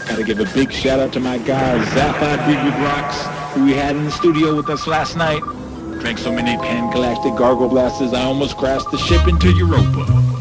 Gotta give a big shout out to my guy, Zappa Digwood Rocks, who we had in the studio with us last night. Drank so many Pan Galactic Gargle Blasters, I almost crashed the ship into Europa.